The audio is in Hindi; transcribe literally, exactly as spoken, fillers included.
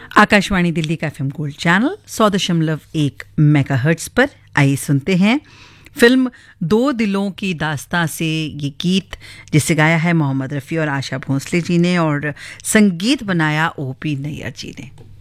आकाशवाणी दिल्ली का एफएम गोल्ड चैनल सौ दशमलव एक मेगाहर्ट्ज पर आइए सुनते हैं फिल्म दो दिलों की दास्तां से ये गीत, जिसे गाया है मोहम्मद रफ़ी और आशा भोसले जी ने और संगीत बनाया ओपी नैयर जी ने।